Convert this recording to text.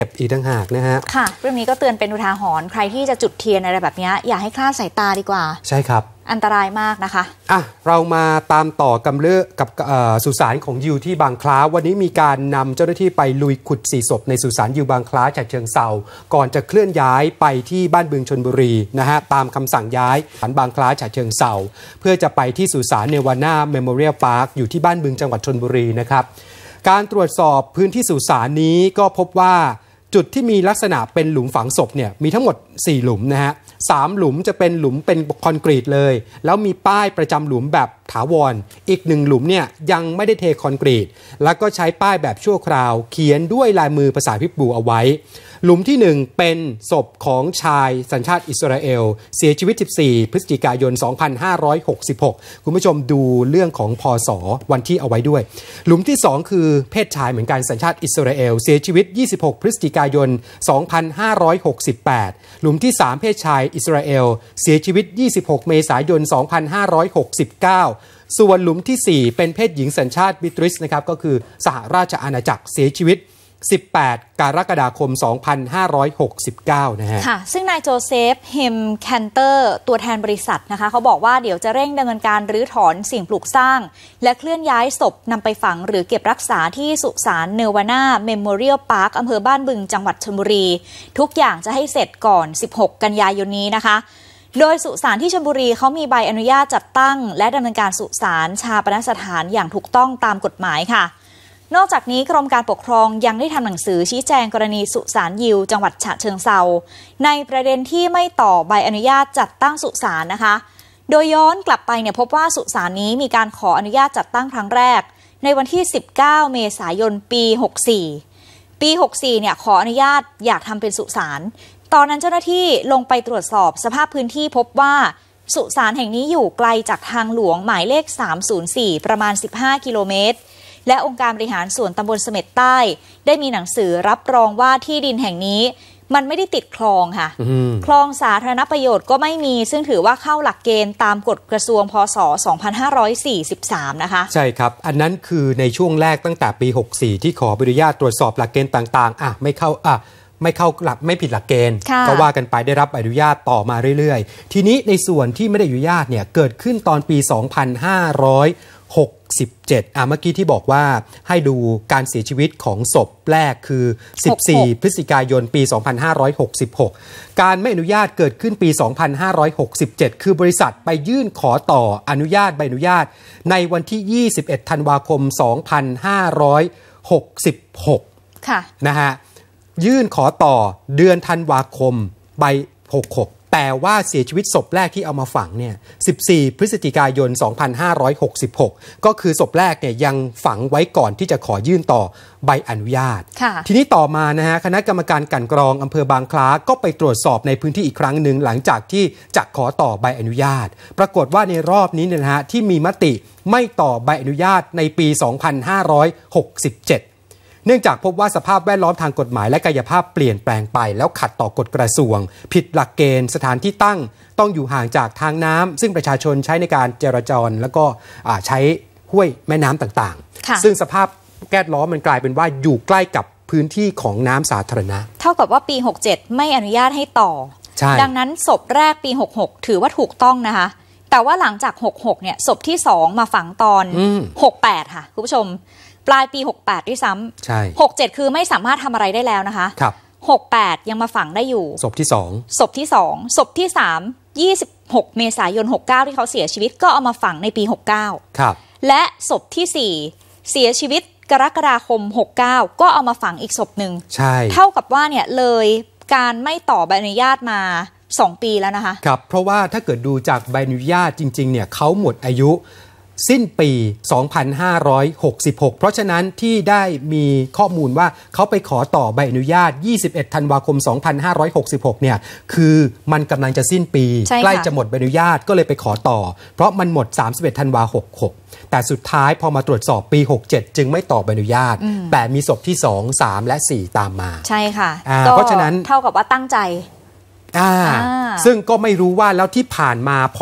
อีกต่างหากนะฮะค่ะเรื่องนี้ก็เตือนเป็นอุทาหรณ์ใครที่จะจุดเทียนอะไรแบบนี้อย่าให้คลาดสายตาดีกว่าใช่ครับอันตรายมากนะคะเรามาตามต่อกับเรื่องกับสุสานของยิวที่บางคล้าวันนี้มีการนำเจ้าหน้าที่ไปลุยขุด4 ศพในสุสานยิวบางคล้าฉะเชิงเทราก่อนจะเคลื่อนย้ายไปที่บ้านบึงชลบุรีนะฮะตามคำสั่งย้ายสุสานบางคล้าฉะเชิงเทราเพื่อจะไปที่สุสานเนวาน่าเมโมเรียลพาร์คอยู่ที่บ้านบึงจังหวัดชลบุรีนะครับการตรวจสอบพื้นที่สุสานนี้ก็พบว่าจุดที่มีลักษณะเป็นหลุมฝังศพเนี่ยมีทั้งหมด4 หลุมนะฮะ3 หลุมจะเป็นหลุมเป็นคอนกรีตเลยแล้วมีป้ายประจำหลุมแบบถาวรอีก1 หลุมเนี่ยยังไม่ได้เทคอนกรีตแล้วก็ใช้ป้ายแบบชั่วคราวเขียนด้วยลายมือภาษาฮิบรูเอาไว้หลุมที่1เป็นศพของชายสัญชาติอิสราเอลเสียชีวิต14 พฤศจิกายน 2566คุณผู้ชมดูเรื่องของพศวันที่เอาไว้ด้วยหลุมที่2คือเพศชายเหมือนกันสัญชาติอิสราเอลเสียชีวิต26 พฤศจิกายน 2568หลุมที่3เพศชายอิสราเอลเสียชีวิต26 เมษายน 2569ส่วนหลุมที่4เป็นเพศหญิงสัญชาติบิตริสนะครับก็คือสหราชอาณาจักรเสียชีวิต18 กรกฎาคม 2569 นะฮะค่ะซึ่งนายโจเซฟเฮมแคนเตอร์ตัวแทนบริษัทนะคะเขาบอกว่าเดี๋ยวจะเร่งดำเนินการรื้อถอนสิ่งปลูกสร้างและเคลื่อนย้ายศพนำไปฝังหรือเก็บรักษาที่สุสานเนวาน่าเมโมเรียลพาร์คอำเภอบ้านบึงจังหวัดชลบุรีทุกอย่างจะให้เสร็จก่อน16 กันยายนนี้นะคะโดยสุสานที่ชลบุรีเขามีใบอนุญาตจัดตั้งและดำเนินการสุสานชาปนสถานอย่างถูกต้องตามกฎหมายค่ะนอกจากนี้กรมการปกครองยังได้ทำหนังสือชี้แจงกรณีสุสานยิวจังหวัดฉะเชิงเทราในประเด็นที่ไม่ต่อใบอนุญาตจัดตั้งสุสานนะคะโดยย้อนกลับไปเนี่ยพบว่าสุสานนี้มีการขออนุญาตจัดตั้งครั้งแรกในวันที่19 เมษายน ปี 64 ปี 64 เนี่ยขออนุญาตอยากทำเป็นสุสานตอนนั้นเจ้าหน้าที่ลงไปตรวจสอบสภาพพื้นที่พบว่าสุสานแห่งนี้อยู่ไกลจากทางหลวงหมายเลข304ประมาณ15 กิโลเมตรและองค์การบริหารส่วนตำบลเสม็ดใต้ได้มีหนังสือรับรองว่าที่ดินแห่งนี้มันไม่ได้ติดคลองค่ะคลองสาธารณประโยชน์ก็ไม่มีซึ่งถือว่าเข้าหลักเกณฑ์ตามกฎกระทรวงพ.ศ. 2543นะคะใช่ครับอันนั้นคือในช่วงแรกตั้งแต่ปี 64 ที่ขออนุญาตตรวจสอบหลักเกณฑ์ต่างๆไม่เข้าหลักไม่ผิดหลักเกณฑ์ก็ว่ากันไปได้รับอนุญาตต่อมาเรื่อยๆทีนี้ในส่วนที่ไม่ได้อนุญาตเนี่ยเกิดขึ้นตอนปี 2567เมื่อกี้ที่บอกว่าให้ดูการเสียชีวิตของศพแรกคือ14 พฤศจิกายนปี 2566การไม่อนุญาตเกิดขึ้นปี 2567คือบริษัทไปยื่นขอต่ออนุญาตใบอนุญาตในวันที่ 21 ธันวาคม 2566ค่ะนะฮะยื่นขอต่อเดือนธันวาคมใบ66แต่ว่าเสียชีวิตศพแรกที่เอามาฝังเนี่ย14 พฤศจิกายน 2566ก็คือศพแรกเนี่ยยังฝังไว้ก่อนที่จะขอยื่นต่อใบอนุญาตทีนี้ต่อมานะฮะคณะกรรมการกลั่นกรองอำเภอบางคล้าก็ไปตรวจสอบในพื้นที่อีกครั้งหนึ่งหลังจากที่จะขอต่อใบอนุญาตปรากฏว่าในรอบนี้เนี่ยนะฮะที่มีมติไม่ต่อใบอนุญาตในปี 2567เนื่องจากพบว่าสภาพแวดล้อมทางกฎหมายและกายภาพเปลี่ยนแปลงไปแล้วขัดต่อกฎกระทรวงผิดหลักเกณฑ์สถานที่ตั้งต้องอยู่ห่างจากทางน้ำซึ่งประชาชนใช้ในการจราจรแล้วก็ใช้ห้วยแม่น้ำต่างๆซึ่งสภาพแวดล้อมมันกลายเป็นว่าอยู่ใกล้กับพื้นที่ของน้ำสาธารณะเท่ากับว่าปี 67ไม่อนุญาตให้ต่อดังนั้นศพแรกปี 66ถือว่าถูกต้องนะคะแต่ว่าหลังจาก 66เนี่ยศพที่2มาฝังตอน 68ค่ะคุณผู้ชมปลายปี 68ด้วยซ้ำใช่ 67คือไม่สามารถทำอะไรได้แล้วนะคะครับ 68ยังมาฝังได้อยู่ศพที่2 ศพที่2ศพที่3 26 เมษายน 69ที่เขาเสียชีวิตก็เอามาฝังในปี 69 ครับและศพที่4เสียชีวิตกรกฎาคม 69ก็เอามาฝังอีกศพหนึ่งใช่เท่ากับว่าเนี่ยเลยการไม่ต่อใบอนุญาตมา2 ปีแล้วนะคะครับเพราะว่าถ้าเกิดดูจากใบอนุญาตจริงๆเนี่ยเขาหมดอายุสิ้นปี 2566 เพราะฉะนั้นที่ได้มีข้อมูลว่าเขาไปขอต่อใบอนุญาต 21 ธันวาคม 2566 เนี่ยคือมันกำลังจะสิ้นปีใกล้จะหมดใบอนุญาตก็เลยไปขอต่อเพราะมันหมด 31 ธันวาคม 66แต่สุดท้ายพอมาตรวจสอบปี 67 จึงไม่ต่อใบอนุญาตแต่มีศพที่ 2, 3 และ 4 ตามมาใช่ค่ะเพราะฉะนั้นเท่ากับว่าตั้งใจซึ่งก็ไม่รู้ว่าแล้วที่ผ่านมา